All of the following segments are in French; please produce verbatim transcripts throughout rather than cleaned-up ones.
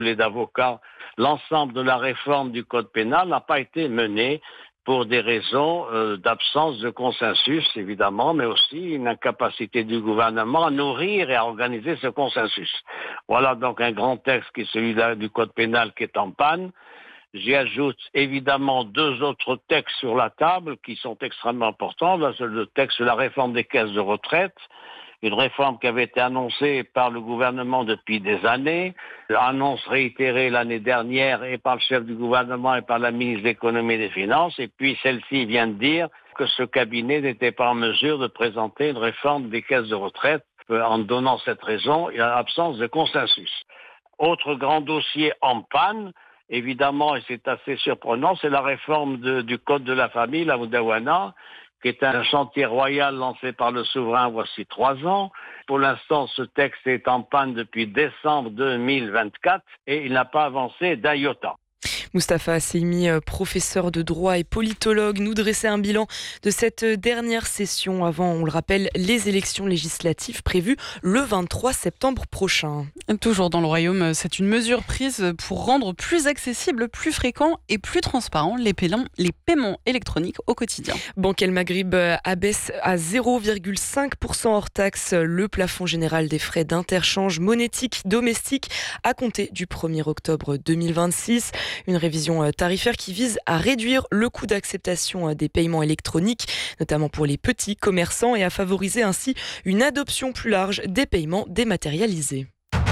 et d'avocats, l'ensemble de la réforme du code pénal n'a pas été menée pour des raisons euh, d'absence de consensus, évidemment, mais aussi une incapacité du gouvernement à nourrir et à organiser ce consensus. Voilà donc un grand texte qui est celui du code pénal qui est en panne. J'y ajoute évidemment deux autres textes sur la table qui sont extrêmement importants. Le texte sur la réforme des caisses de retraite, une réforme qui avait été annoncée par le gouvernement depuis des années, annonce réitérée l'année dernière et par le chef du gouvernement et par la ministre de l'économie et des finances, et puis celle-ci vient de dire que ce cabinet n'était pas en mesure de présenter une réforme des caisses de retraite en donnant cette raison et en absence de consensus. Autre grand dossier en panne, évidemment, et c'est assez surprenant, c'est la réforme de, du Code de la famille, la Moudawana, qui est un chantier royal lancé par le souverain voici trois ans. Pour l'instant, ce texte est en panne depuis décembre deux mille vingt-quatre et il n'a pas avancé d'un iota. Mustapha Hasseimi, professeur de droit et politologue, nous dressait un bilan de cette dernière session avant, on le rappelle, les élections législatives prévues le vingt-trois septembre prochain. Toujours dans le Royaume, c'est une mesure prise pour rendre plus accessible, plus fréquent et plus transparent les paiements, les paiements électroniques au quotidien. Banque El Maghrib abaisse à zéro virgule cinq pour cent hors taxe le plafond général des frais d'interchange monétique domestique à compter du premier octobre deux mille vingt-six. Une révision tarifaire qui vise à réduire le coût d'acceptation des paiements électroniques, notamment pour les petits commerçants, et à favoriser ainsi une adoption plus large des paiements dématérialisés.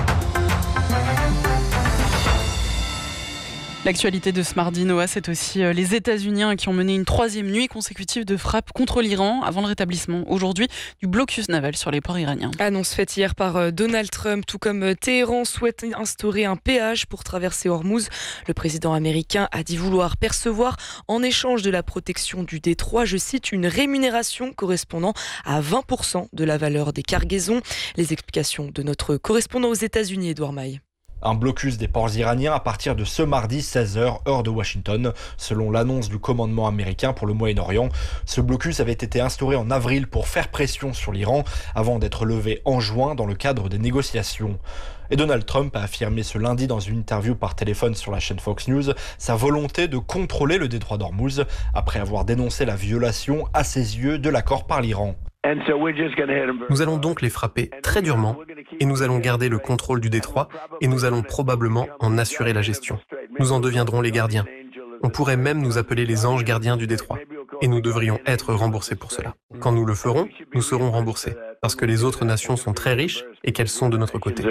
L'actualité de ce mardi, Noah, c'est aussi les États-Unis qui ont mené une troisième nuit consécutive de frappes contre l'Iran avant le rétablissement aujourd'hui du blocus naval sur les ports iraniens. Annonce faite hier par Donald Trump, tout comme Téhéran souhaite instaurer un péage pour traverser Hormuz. Le président américain a dit vouloir percevoir en échange de la protection du détroit, je cite, une rémunération correspondant à vingt pour cent de la valeur des cargaisons. Les explications de notre correspondant aux États-Unis, Edouard Maille. Un blocus des ports iraniens à partir de ce mardi seize heures, heure de Washington. Selon l'annonce du commandement américain pour le Moyen-Orient, ce blocus avait été instauré en avril pour faire pression sur l'Iran avant d'être levé en juin dans le cadre des négociations. Et Donald Trump a affirmé ce lundi dans une interview par téléphone sur la chaîne Fox News sa volonté de contrôler le détroit d'Ormuz après avoir dénoncé la violation à ses yeux de l'accord par l'Iran. Nous allons donc les frapper très durement et nous allons garder le contrôle du détroit et nous allons probablement en assurer la gestion. Nous en deviendrons les gardiens. On pourrait même nous appeler les anges gardiens du détroit et nous devrions être remboursés pour cela. Quand nous le ferons, nous serons remboursés parce que les autres nations sont très riches et qu'elles sont de notre côté.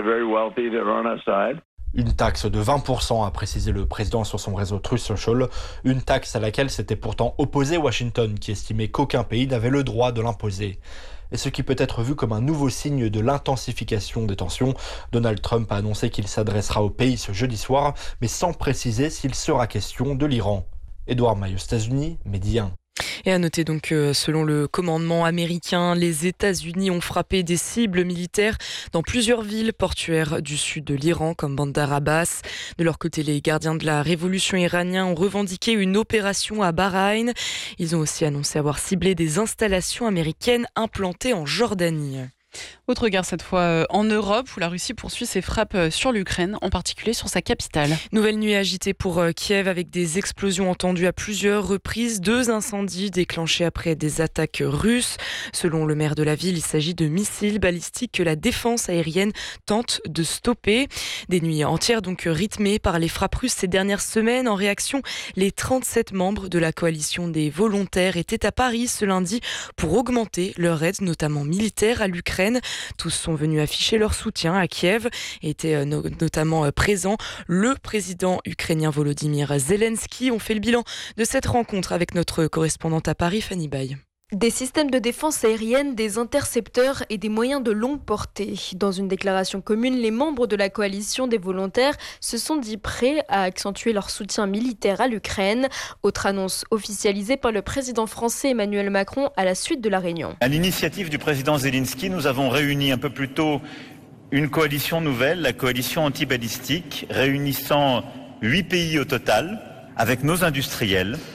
Une taxe de vingt pour cent, a précisé le président sur son réseau Truth Social, une taxe à laquelle s'était pourtant opposé Washington, qui estimait qu'aucun pays n'avait le droit de l'imposer. Et ce qui peut être vu comme un nouveau signe de l'intensification des tensions, Donald Trump a annoncé qu'il s'adressera au pays ce jeudi soir, mais sans préciser s'il sera question de l'Iran. Edouard Maille, aux États-Unis, Midi un. Et à noter donc que selon le commandement américain, les États-Unis ont frappé des cibles militaires dans plusieurs villes portuaires du sud de l'Iran, comme Bandar Abbas. De leur côté, les gardiens de la révolution iranienne ont revendiqué une opération à Bahreïn. Ils ont aussi annoncé avoir ciblé des installations américaines implantées en Jordanie. Autre guerre cette fois en Europe où la Russie poursuit ses frappes sur l'Ukraine, en particulier sur sa capitale. Nouvelle nuit agitée pour Kiev avec des explosions entendues à plusieurs reprises, deux incendies déclenchés après des attaques russes. Selon le maire de la ville, il s'agit de missiles balistiques que la défense aérienne tente de stopper. Des nuits entières donc rythmées par les frappes russes ces dernières semaines. En réaction, les trente-sept membres de la coalition des volontaires étaient à Paris ce lundi pour augmenter leur aide, notamment militaire, à l'Ukraine. Tous sont venus afficher leur soutien à Kiev. Était notamment présent le président ukrainien Volodymyr Zelensky. On fait le bilan de cette rencontre avec notre correspondante à Paris, Fanny Baye. Des systèmes de défense aérienne, des intercepteurs et des moyens de longue portée. Dans une déclaration commune, les membres de la coalition des volontaires se sont dit prêts à accentuer leur soutien militaire à l'Ukraine. Autre annonce officialisée par le président français Emmanuel Macron à la suite de la réunion. À l'initiative du président Zelensky, nous avons réuni un peu plus tôt une coalition nouvelle, la coalition anti-balistique, réunissant huit pays au total, avec nos industriels,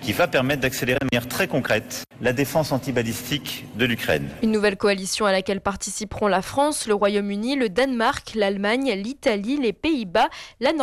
qui va permettre d'accélérer de manière très concrète la défense antibalistique de l'Ukraine. Une nouvelle coalition à laquelle participeront la France, le Royaume-Uni, le Danemark, l'Allemagne, l'Italie, les Pays-Bas, la Norvège